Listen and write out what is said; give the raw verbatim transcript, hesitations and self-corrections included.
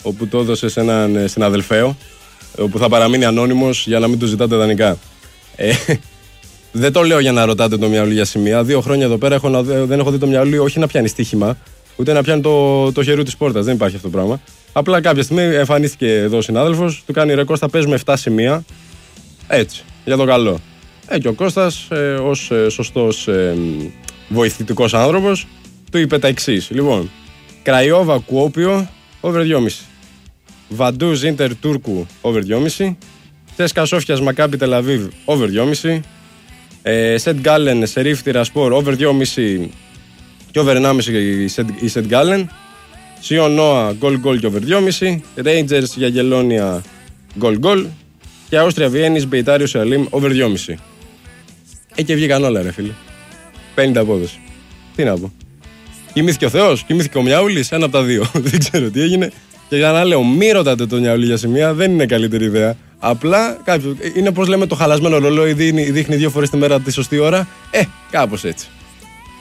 όπου το έδωσε σε έναν συναδελφαίο, όπου θα παραμείνει ανώνυμος για να μην του ζητάτε δανεικά. Ε, δεν το λέω για να ρωτάτε το μυαλό για σημεία. Δύο χρόνια εδώ πέρα έχω να, δεν έχω δει το μυαλό όχι να πιάνει στοίχημα, ούτε να πιάνει το, το χερού της πόρτας. Δεν υπάρχει αυτό το πράγμα. Απλά κάποια στιγμή εμφανίστηκε εδώ ο συνάδελφος, του κάνει ρε Κώστα, παίζουμε επτά σημεία. Έτσι, για το καλό. Ε, και ο Κώστας, ε, ως ε, σωστός ε, βοηθητικός άνθρωπος, του είπε τα εξής. Λοιπόν, Κραϊόβα Κουόπιο, over δυόμισι. Βαντούζ Ίντερ Τούρκου, over δυόμισι. Τσέσκα Σόφιας Μακάμπι Τελαβίβ, over δυόμισι. Ε, Σεντ Γκάλεν Σερίφ Τυρασπόρ, over δυόμισι και over ενάμισι η Σεντ Γκάλεν. Σιον Νόα, γκολ γκολ και over δυόμισι. Ρέιντζερς Γιαγγελόνια, γκολ γκολ. Και Αούστρια Βιέννης Μπεϊτάριο Σεαλίμ, over δυόμισι. Ε, και βγήκαν όλα, ρε φίλε. πενήντα απόδοση. Τι να πω. Κοιμήθηκε ο Θεός, κοιμήθηκε ο Μιαούλης, ένα από τα δύο. Δεν ξέρω τι έγινε. Και για να λέω, μη ρωτάτε τον Μιαούλη για σημεία, δεν είναι καλύτερη ιδέα. Απλά κάποιο, είναι πως λέμε το χαλασμένο ρολόι δείχνει, δείχνει δύο φορές τη μέρα τη σωστή ώρα. Ε, κάπως έτσι.